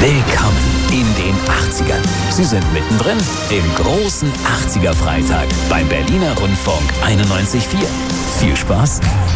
Willkommen in den 80ern. Sie sind mittendrin im großen 80er-Freitag beim Berliner Rundfunk 91.4. Viel Spaß!